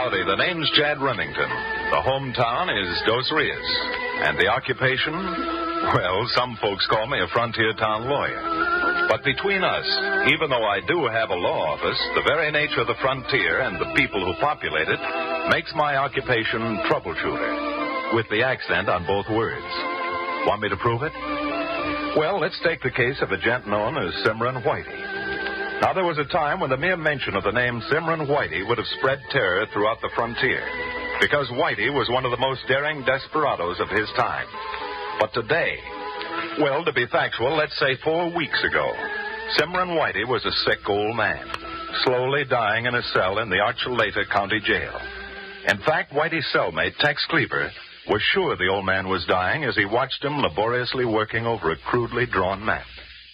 Howdy, the name's Jad Remington. The hometown is Dos Rios. And the occupation? Well, some folks call me a frontier town lawyer. But between us, even though I do have a law office, the very nature of the frontier and the people who populate it makes my occupation troubleshooter, with the accent on both words. Want me to prove it? Well, let's take the case of a gent known as Simran Whitey. Now, there was a time when the mere mention of the name Simran Whitey would have spread terror throughout the frontier, because Whitey was one of the most daring desperados of his time. But today, well, to be factual, let's say 4 weeks ago, Simran Whitey was a sick old man, slowly dying in a cell in the Archuleta County Jail. In fact, Whitey's cellmate, Tex Cleaver, was sure the old man was dying as he watched him laboriously working over a crudely drawn map.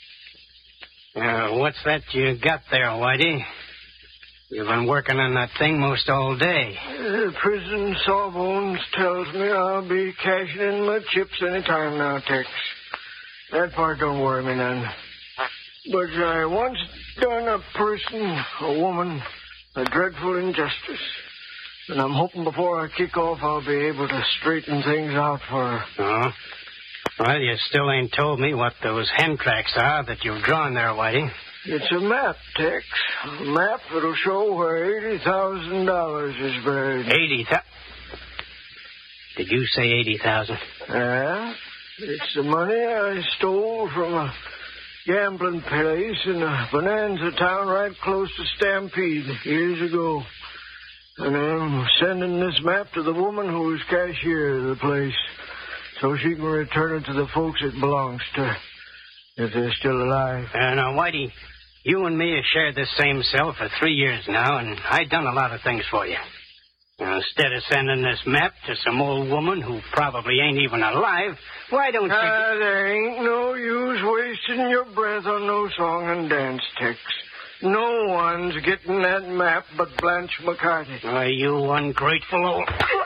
What's that you got there, Whitey? You've been working on that thing most all day. The prison sawbones tells me I'll be cashing in my chips any time now, Tex. That part don't worry me none. But I once done a person, a woman, a dreadful injustice. And I'm hoping before I kick off I'll be able to straighten things out for her. Oh? Well, you still ain't told me what those hen tracks are that you've drawn there, Whitey. It's a map, Tex. A map that'll show where $80,000 is buried. 80,000? Did you say 80,000? Yeah. It's the money I stole from a gambling place in a bonanza town right close to Stampede years ago. And I'm sending this map to the woman who was cashier of the place, so she can return it to the folks it belongs to, if they're still alive. Now, Whitey, you and me have shared this same cell for 3 years now, and I've done a lot of things for you. Now, instead of sending this map to some old woman who probably ain't even alive, why don't you... There ain't no use wasting your breath on no song and dance, Tex. No one's getting that map but Blanche McCarty. Oh, you ungrateful old...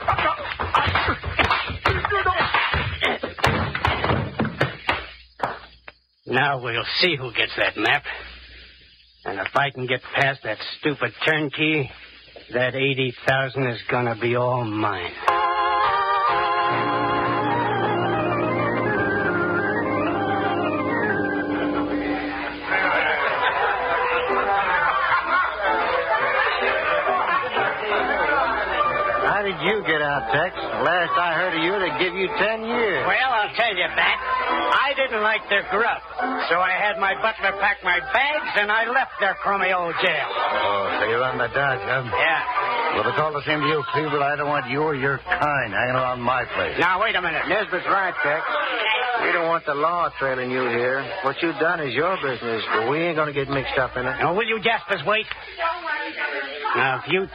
Now we'll see who gets that map. And if I can get past that stupid turnkey, that 80,000 is gonna be all mine. How did you get out, Tex? Last I heard of you, they'd give you 10 years. Well, I'll tell you, Bat. I didn't like their grub, so I had my butler pack my bags, and I left their crummy old jail. Oh, so you're on the dodge, huh? Yeah. Well, if it's all the same to you, Cleveland, I don't want you or your kind hanging around my place. Now, wait a minute. Nesbitt's right, Tex. We don't want the law trailing you here. What you've done is your business, but we ain't going to get mixed up in it. Now, will you Jaspers wait? Now, if you